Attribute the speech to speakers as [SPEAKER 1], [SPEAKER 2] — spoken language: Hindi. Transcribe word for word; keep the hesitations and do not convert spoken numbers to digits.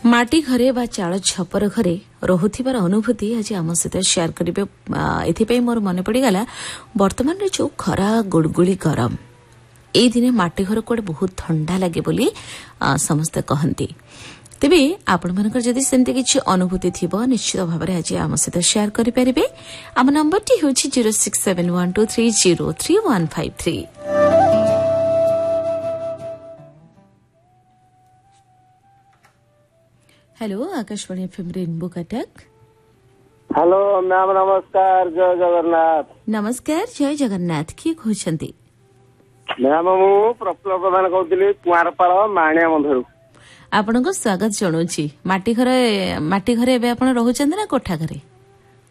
[SPEAKER 1] माटी घरे बा चाल छपर घरे रहुथिबार अनुभूति आज आम सहित शेयर करेंगे। एथि मोर मन पड़गला वर्तमान जो खरा गुड़गुड़ी गरम ए दिने माटी घर कोड़े बहुत ठंडा लगे बोली समस्ते कहती। तेबे आपण मानकर जदि सेमती किछि अनुभूति थिबो निश्चित भाव में आज आम सहित शेयर करेंगे। आम नंबर टी होछि zero six seven one two three zero three one five three. Hello Akashvani FM rainbow Cuttack.
[SPEAKER 2] Hello ma'am नमस्कार जय जगन्नाथ।
[SPEAKER 1] नमस्कार जय जगन्नाथ किए कहते
[SPEAKER 2] मैम मु प्रफुल्ल प्रधान कहती कुआरपाड़ माणिया बंधु।
[SPEAKER 1] आपन को स्वागत जनाऊँ। माटी घरे माटी घरे एबे आपण रहउछन ना कोठा घरे?